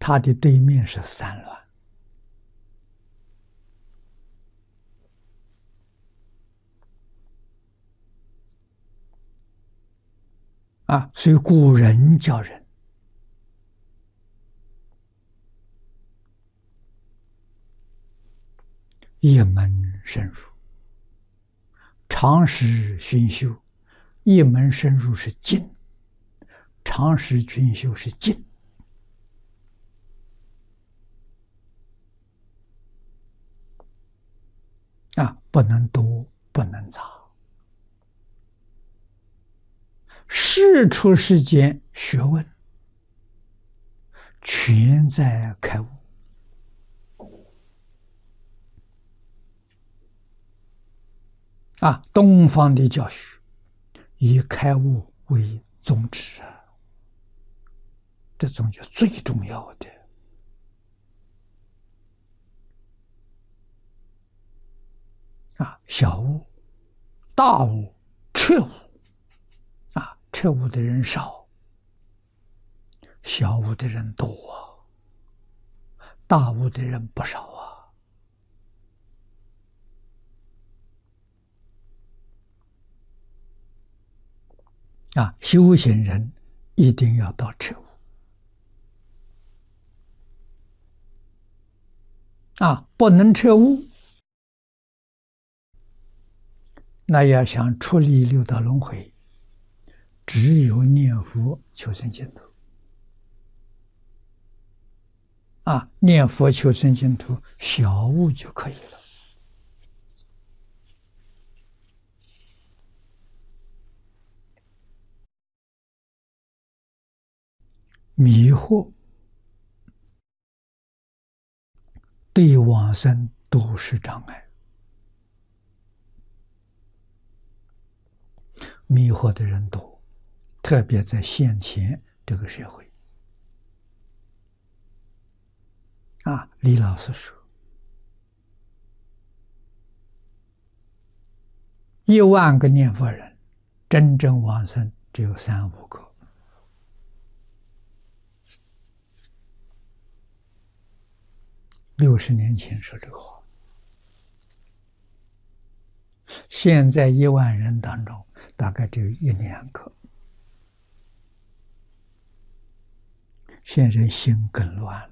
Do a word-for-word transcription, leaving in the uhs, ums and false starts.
它的对面是散乱。啊，所以古人教人一门深入，长时熏修。一门深入是静，长时熏修是静。啊，不能多，不能杂。世出世间学问，全在开悟。啊，东方的教学以开悟为宗旨啊，这宗旨最重要的。啊，小悟、大悟、彻悟。啊，彻悟的人少，小悟的人多，大悟的人不少啊。啊，修行人一定要到彻悟。啊，不能彻悟，那要想出离六道轮回，只有念佛求生净土。啊，念佛求生净土，小悟就可以了。迷惑对往生都是障碍。迷惑的人多，特别在现前这个社会。啊，李老师说，一万个念佛人，真正往生只有三五个。六十年前说这个话，现在一万人当中，大概只有一两个。现在心更乱